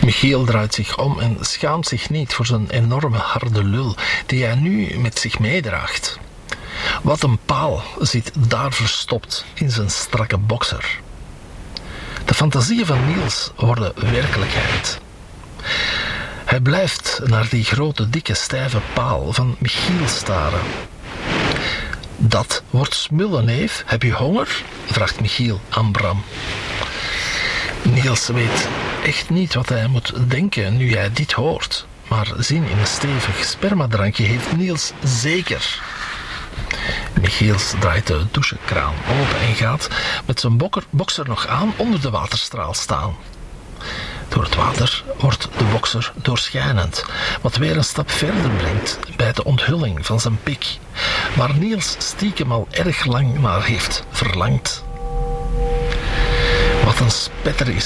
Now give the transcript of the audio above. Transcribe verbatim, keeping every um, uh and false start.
Michiel draait zich om en schaamt zich niet voor zijn enorme harde lul die hij nu met zich meedraagt. Wat een paal zit daar verstopt in zijn strakke bokser. De fantasieën van Niels worden werkelijkheid. Hij blijft naar die grote, dikke, stijve paal van Michiel staren. Dat wordt smullen, neef. Heb je honger? Vraagt Michiel aan Bram. Niels weet echt niet wat hij moet denken nu hij dit hoort. Maar zin in een stevig spermadrankje heeft Niels zeker. Michiels draait de douchekraan open en gaat met zijn bokker, bokser nog aan onder de waterstraal staan. Door het water wordt de bokser doorschijnend, wat weer een stap verder brengt bij de onthulling van zijn pik, waar Niels stiekem al erg lang naar heeft verlangd. Wat een spetter is